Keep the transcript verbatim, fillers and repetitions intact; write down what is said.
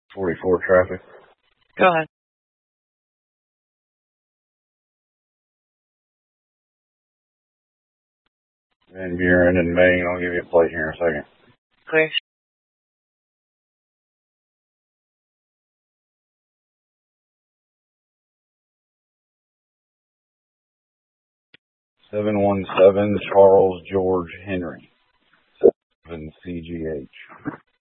forty-four traffic. Go ahead. Van Buren and Maine. I'll give you a plate here in a second. Clear. seven one seven Charles George Henry. seven C G H.